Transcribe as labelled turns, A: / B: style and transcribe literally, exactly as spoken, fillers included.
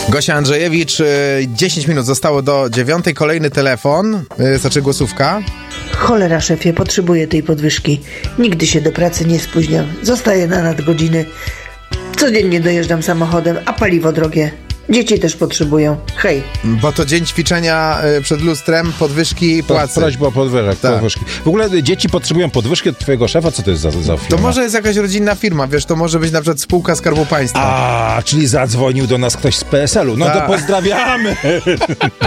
A: Gosia Andrzejewicz, dziesięć minut zostało do dziewiątej, kolejny telefon, znaczy głosówka.
B: Cholera, szefie, potrzebuję tej podwyżki. Nigdy się do pracy nie spóźniam. Zostaję na nadgodziny. Codziennie dojeżdżam samochodem, a paliwo drogie. Dzieci też potrzebują. Hej.
A: Bo to dzień ćwiczenia przed lustrem, podwyżki płacy.
C: Prośba o podwyżek,
A: tak.
C: podwyżki. W ogóle dzieci potrzebują podwyżki od twojego szefa? Co to jest za, za firma?
A: To może jest jakaś rodzinna firma, wiesz, to może być na przykład spółka Skarbu Państwa.
C: A, czyli zadzwonił do nas ktoś z P S L u. No
A: Ta.
C: to pozdrawiamy.